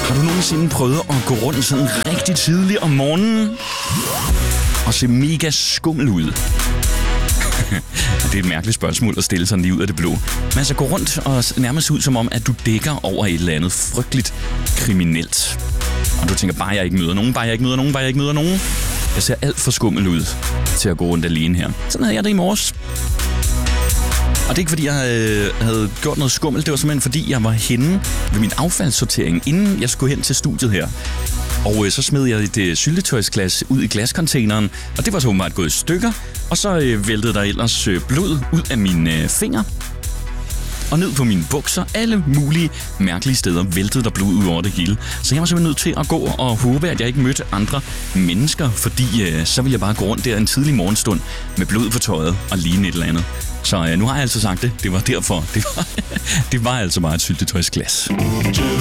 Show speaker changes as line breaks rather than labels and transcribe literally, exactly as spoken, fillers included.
Har du nogensinde prøvet at gå rundt sådan rigtig tidligt om morgenen og se mega skummel ud? Det er et mærkeligt spørgsmål at stille sådan lige ud af det blå. Men altså gå rundt og nærmest ud som om, at du dækker over et eller andet frygteligt kriminelt. Og du tænker, bare jeg ikke møder nogen, bare jeg ikke møder nogen, bare jeg ikke møder nogen. Jeg ser alt for skummel ud til at gå rundt alene her. Sådan havde jeg det i morges. Og det er ikke fordi, jeg øh, havde gjort noget skummelt. Det var simpelthen fordi, jeg var henne ved min affaldssortering, inden jeg skulle hen til studiet her. Og øh, så smed jeg et øh, syltetøjsglas ud i glascontaineren, og det var så åbenbart gået i stykker. Og så øh, væltede der ellers øh, blod ud af mine øh, fingre og ned på mine bukser. Alle mulige mærkelige steder væltede der blod ud over det hele. Så jeg var simpelthen nødt til at gå og håbe, at jeg ikke mødte andre mennesker, fordi øh, så ville jeg bare gå rundt der en tidlig morgenstund med blod på tøjet og ligne et eller andet. Så øh, nu har jeg altså sagt det. Det var derfor. Det var, det var altså bare et syltetøjsglas.